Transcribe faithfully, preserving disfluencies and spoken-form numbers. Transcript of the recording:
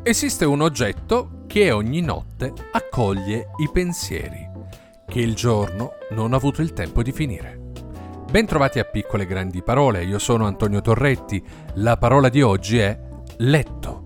Esiste un oggetto che ogni notte accoglie i pensieri, che il giorno non ha avuto il tempo di finire. Bentrovati a Piccole Grandi Parole, io sono Antonio Torretti. La parola di oggi è letto.